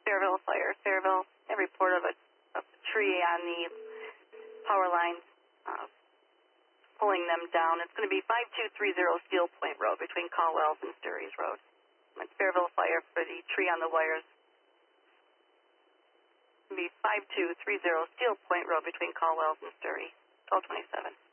Fairville Fire. Fairville, a report of a tree on the power lines, pulling them down. It's going to be 5230 Steel Point Road between Caldwell's and Sturry's Road. It's Fairville Fire for the tree on the wires. It's going to be 5230 Steel Point Road between Caldwell's and Sturry. 1227.